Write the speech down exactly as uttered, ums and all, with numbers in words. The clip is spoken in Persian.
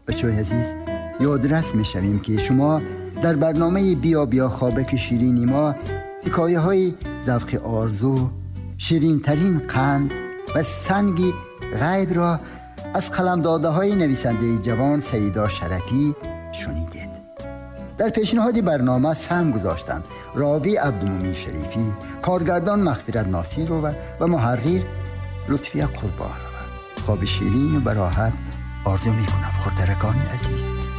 بچه‌های عزیز، یادرس می‌شویم که شما در برنامه بیا بیا خوابک شیرینی ما حکایه های ذوق آرزو، شیرین ترین قند و سنگی غیب را از قلمداده های نویسنده جوان سیدا شرفی شنیدید. در پیشنهاد برنامه سهم گذاشتند راوی عبدالمومن شریفی، کارگردان مغفرت ناصر و, و محرر لطفی قربان. خواب شیرین و براحت آرزو میکنم خردرگان عزیز.